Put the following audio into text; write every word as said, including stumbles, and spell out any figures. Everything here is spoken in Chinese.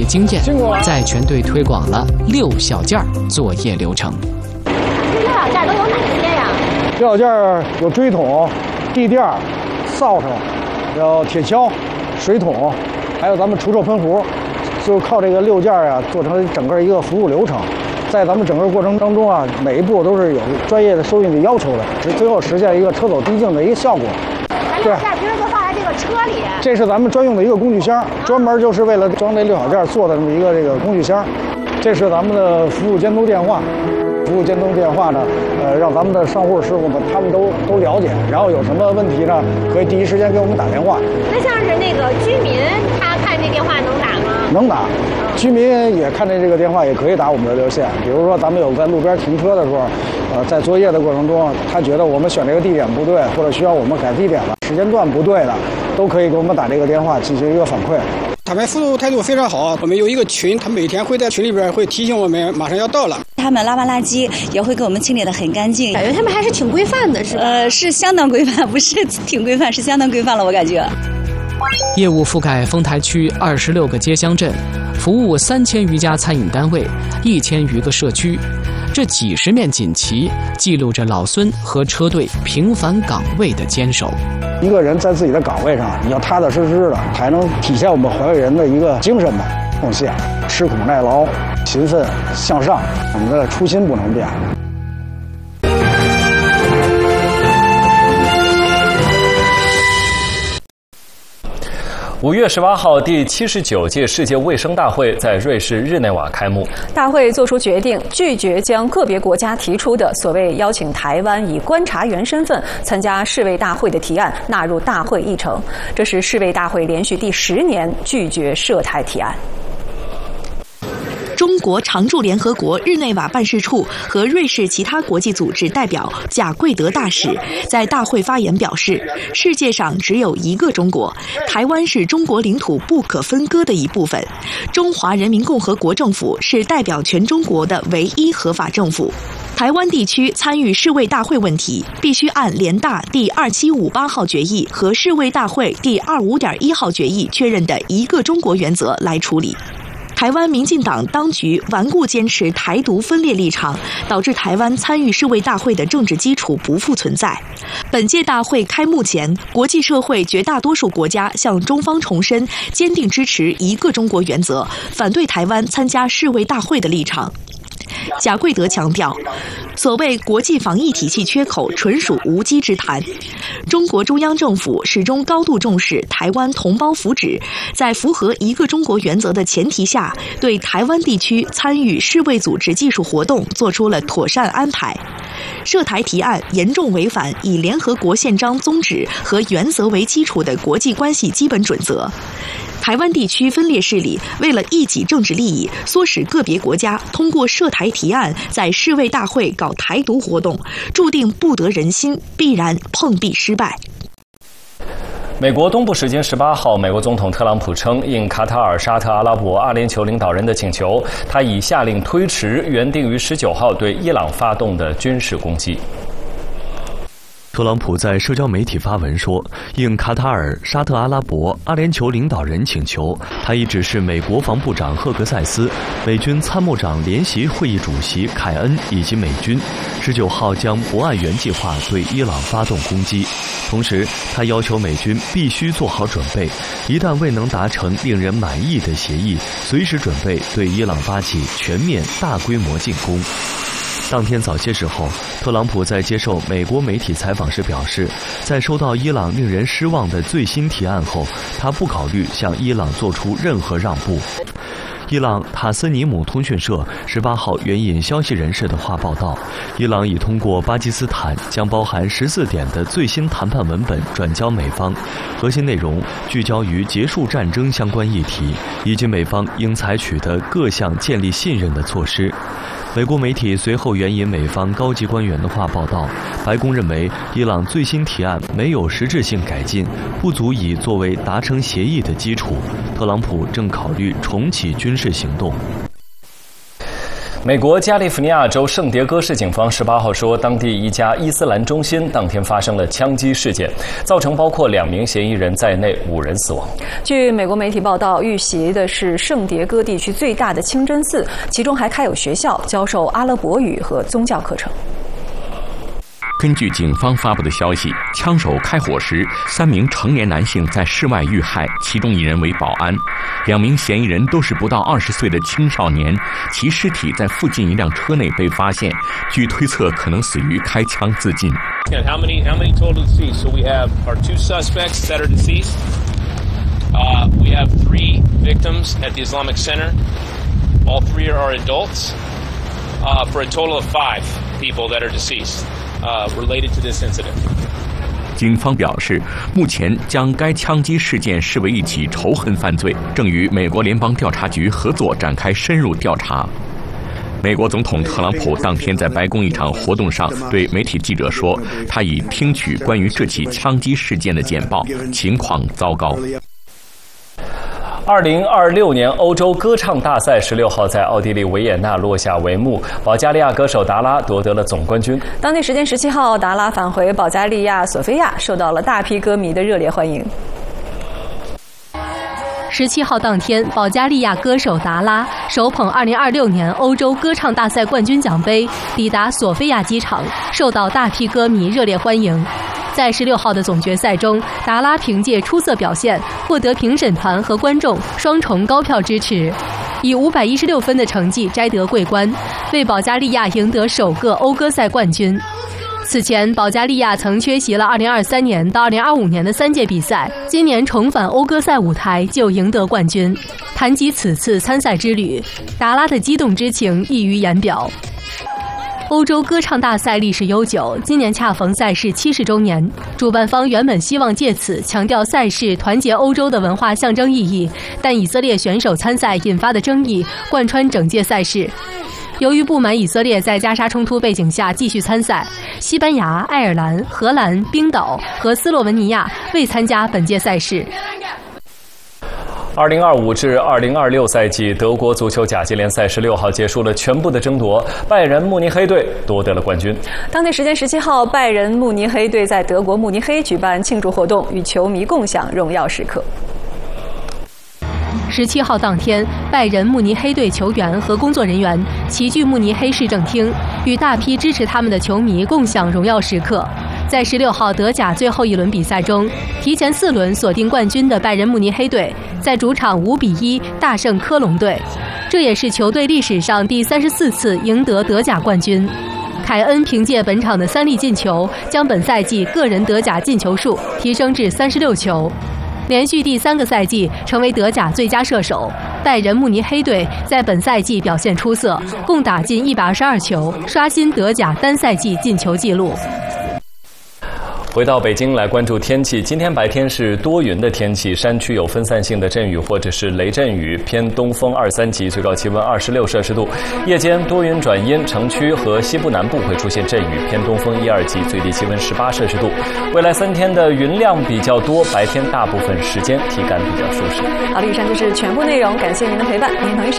经验，在全队推广了六小件作业流程。 这六小件都有哪些呀？ 六小件有锥桶、地垫、扫帚，有铁锹、水桶，还有咱们除臭喷壶，就靠这个六件啊做成整个一个服务流程。在咱们整个过程当中啊，每一步都是有专业的收运的要求的，是最后实现一个车走低径的一个效果。 咱六小件平时就放在这个车里。 这是咱们专用的一个工具箱，专门就是为了装这六小件做的这么一个这个工具箱。这是咱们的服务监督电话，服务监督电话呢，呃，让咱们的上户师傅们他们都都了解，然后有什么问题呢，可以第一时间给我们打电话。 那像是那个居民，他看这电话能打吗？ 能打。居民也看见这个电话，也可以打我们的热线。比如说，咱们有在路边停车的时候，呃，在作业的过程中，他觉得我们选这个地点不对，或者需要我们改地点了，时间段不对了，都可以给我们打这个电话进行一个反馈。 他们服务态度非常好，我们有一个群，他每天会在群里边会提醒我们马上要到了。 他们拉完垃圾也会给我们清理得很干净， 感觉他们还是挺规范的，是吧？ 呃，是相当规范，不是挺规范，是相当规范了，我感觉。 业务覆盖丰台区二十六个街乡镇，服务三千余家餐饮单位，一千余个社区。这几十面锦旗记录着老孙和车队平凡岗位的坚守。 一个人在自己的岗位上，你要踏踏实实的，才能体现我们环卫人的一个精神吧。奉献、吃苦耐劳、勤奋向上，我们的初心不能变。 五月十八号，第七十九届世界卫生大会在瑞士日内瓦开幕。 大会作出决定，拒绝将个别国家提出的所谓邀请台湾以观察员身份参加世卫大会的提案纳入大会议程。这是世卫大会连续第十年拒绝涉台提案。 中国常驻联合国日内瓦办事处和瑞士其他国际组织代表贾贵德大使在大会发言表示，世界上只有一个中国，台湾是中国领土不可分割的一部分，中华人民共和国政府是代表全中国的唯一合法政府。台湾地区参与世卫大会问题，必须按联大第二七五八号决议和世卫大会第二五点一号决议确认的一个中国原则来处理。台湾民进党当局顽固坚持台独分裂立场，导致台湾参与世卫大会的政治基础不复存在。本届大会开幕前，国际社会绝大多数国家向中方重申坚定支持一个中国原则，反对台湾参加世卫大会的立场。贾贵德强调，所谓国际防疫体系缺口纯属无稽之谈。中国中央政府始终高度重视台湾同胞福祉，在符合一个中国原则的前提下，对台湾地区参与世卫组织技术活动做出了妥善安排。涉台提案严重违反以联合国宪章宗旨和原则为基础的国际关系基本准则。台湾地区分裂势力为了一己政治利益，唆使个别国家通过涉台提案在世卫大会搞台独活动，注定不得人心，必然碰壁失败。 美国东部时间十八号，美国总统特朗普称，应卡塔尔、沙特阿拉伯、阿联酋领导人的请求，他已下令推迟原定于十九号对伊朗发动的军事攻击。 特朗普在社交媒体发文说，应卡塔尔、沙特阿拉伯、阿联酋领导人请求，他已指示美国防部长赫格塞斯、美军参谋长联席会议主席凯恩以及美军，十九号将不按原计划对伊朗发动攻击。同时，他要求美军必须做好准备，一旦未能达成令人满意的协议，随时准备对伊朗发起全面大规模进攻。当天早些时候，特朗普在接受美国媒体采访时表示，在收到伊朗令人失望的最新提案后，他不考虑向伊朗做出任何让步。伊朗塔斯尼姆通讯社十八号援引消息人士的话报道，伊朗已通过巴基斯坦将包含十四点的最新谈判文本转交美方，核心内容聚焦于结束战争相关议题，以及美方应采取的各项建立信任的措施。美国媒体随后援引美方高级官员的话报道，白宫认为伊朗最新提案没有实质性改进，不足以作为达成协议的基础。特朗普正考虑重启军事行动。 美国加利福尼亚州圣迭戈市警方十八号说，当地一家伊斯兰中心当天发生了枪击事件，造成包括两名嫌疑人在内五人死亡。 据美国媒体报道，遇袭的是圣迭戈地区最大的清真寺，其中还开有学校，教授阿拉伯语和宗教课程。 根据警方发布的消息，枪手开火时，三名成年男性在室外遇害，其中一人为保安，两名嫌疑人都是不到二十岁的青少年，其尸体在附近一辆车内被发现，据推测可能死于开枪自尽。 How many? How many total deceased? So we have our two suspects that are deceased. Uh, we have three victims at the Islamic Center. All three are adults. Uh, for a total of five people that are deceased. Uh, related to this incident. 警方表示，目前将该枪击事件视为一起仇恨犯罪，正与美国联邦调查局合作展开深入调查。美国总统特朗普当天在白宫一场活动上对媒体记者说，他已听取关于这起枪击事件的简报，情况糟糕。 二零二六年欧洲歌唱大赛十六号在奥地利维也纳落下帷幕，保加利亚歌手达拉夺得了总冠军。 当地时间十七号，达拉返回保加利亚索菲亚，受到了大批歌迷的热烈欢迎。 十七号当天，保加利亚歌手达拉手捧二零二六年欧洲歌唱大赛冠军奖杯，抵达索菲亚机场，受到大批歌迷热烈欢迎。在十六号的总决赛中，达拉凭借出色表现，获得评审团和观众双重高票支持，以五百一十六分的成绩摘得桂冠，为保加利亚赢得首个欧歌赛冠军。此前，保加利亚曾缺席了二零二三年到二零二五年的三届比赛，今年重返欧歌赛舞台就赢得冠军。谈及此次参赛之旅，达拉的激动之情溢于言表。欧洲歌唱大赛历史悠久，今年恰逢赛事七十周年。主办方原本希望借此强调赛事团结欧洲的文化象征意义，但以色列选手参赛引发的争议贯穿整届赛事。由于不满以色列在加沙冲突背景下继续参赛，西班牙、爱尔兰、荷兰、冰岛和斯洛文尼亚未参加本届赛事。 二零二五至二零二六赛季德国足球甲级联赛十六号结束了全部的争夺，拜仁慕尼黑队夺得了冠军。 当地时间十七号，拜仁慕尼黑队在德国慕尼黑举办庆祝活动，与球迷共享荣耀时刻。 十七号当天，拜仁慕尼黑队球员和工作人员齐聚慕尼黑市政厅，与大批支持他们的球迷共享荣耀时刻。在十六号德甲最后一轮比赛中，提前四轮锁定冠军的拜仁慕尼黑队在主场五比一大胜科隆队，这也是球队历史上第三十四次赢得德甲冠军。凯恩凭借本场的三粒进球，将本赛季个人德甲进球数提升至三十六球，连续第三个赛季成为德甲最佳射手。拜仁慕尼黑队在本赛季表现出色，共打进一百二十二球，刷新德甲单赛季进球纪录。 回到北京来关注天气，今天白天是多云的天气，山区有分散性的阵雨或者是雷阵雨，偏东风二三级，最高气温二十六摄氏度。夜间多云转阴，城区和西部南部会出现阵雨，偏东风一二级，最低气温十八摄氏度。未来三天的云量比较多，白天大部分时间体感比较舒适。 好的，以上就是全部内容，感谢您的陪伴，明天同一时间